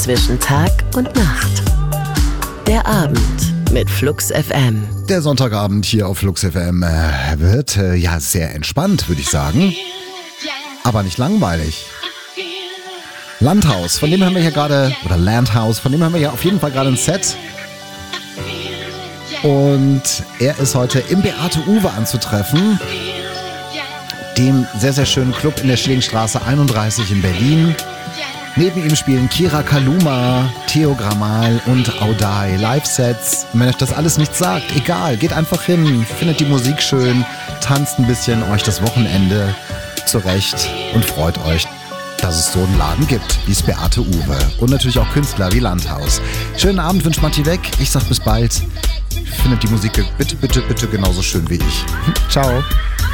zwischen Tag und Nacht. Der Abend mit Flux FM. Der Sonntagabend hier auf Flux FM wird sehr entspannt, würde ich sagen. Aber nicht langweilig. Landhaus, von dem haben wir hier gerade, oder Landhaus, von dem haben wir ja auf jeden Fall gerade ein Set. Und er ist heute im Beate Uwe anzutreffen, dem sehr, sehr schönen Club in der Schillingstraße 31 in Berlin. Neben ihm spielen Kira Kaluma, Theo Grammal und Audai Live-Sets. Und wenn euch das alles nichts sagt, egal, geht einfach hin, findet die Musik schön, tanzt ein bisschen euch das Wochenende zurecht und freut euch, dass es so einen Laden gibt, wie es Beate Uwe. Und natürlich auch Künstler wie Landhaus. Schönen Abend wünscht Matti Weg. Ich sag bis bald. Findet die Musik bitte, bitte, bitte genauso schön wie ich. Ciao.